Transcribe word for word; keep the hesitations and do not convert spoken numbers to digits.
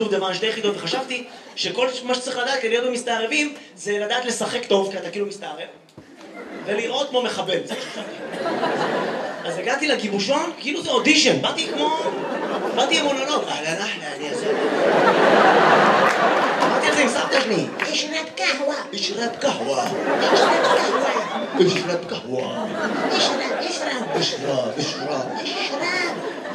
דבר שתי יחידות, וחשבתי שכל מה שצריך לדעת כדי להיות במסתערבים זה לדעת לשחק טוב, כי אתה כאילו מסתערב ולראות כמו מחבל. אז הגעתי לגיבושון, כאילו זה אודישן, באתי כמו... באתי עם מונולוג. אהלן אחלה, אני אעשה. אמרתי על זה עם סבתא שלי. אשרת קהווה. אשרת קהווה. אשרת קהווה. אשרת קהווה. אשרת, אשרת. אשרת, אשרת. אשרת.